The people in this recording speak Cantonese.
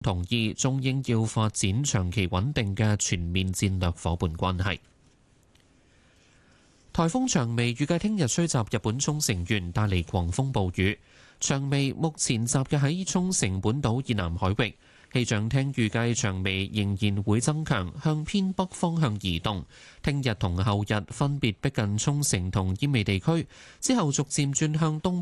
同意中英要發展長期穩定嘅全面戰略夥伴關係。颱風長尾預計聽日吹襲日本沖繩縣，帶嚟狂風暴雨。長尾目前集結喺沖繩本島以南海域，氣象廳預計長尾仍然會增強，向偏北方向移動。聽日同後日分別逼近沖繩同奄美地區，之後逐漸轉向東